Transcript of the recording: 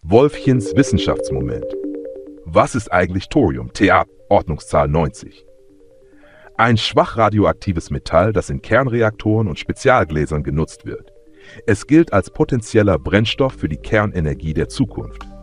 Wolfchens Wissenschaftsmoment. Was ist eigentlich Thorium, TA, Ordnungszahl 90? Ein schwach radioaktives Metall, das in Kernreaktoren und Spezialgläsern genutzt wird. Es gilt als potenzieller Brennstoff für die Kernenergie der Zukunft.